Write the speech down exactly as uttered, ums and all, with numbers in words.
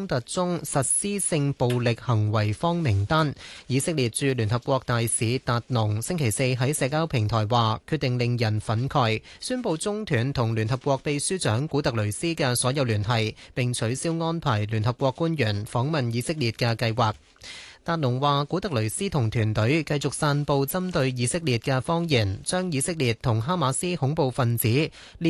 衝突中實施性暴力行為荒名單。以色列駐聯合國大使達農星期四喺社交平台話，決定令人憤慨，宣布中斷同聯合國秘書長古特雷斯嘅所有聯繫，並取消安排聯合國官員訪問以色列嘅計劃。達農話，古特雷斯同團隊繼續散佈針對以色列嘅謊言，將以色列同哈馬斯恐怖分子列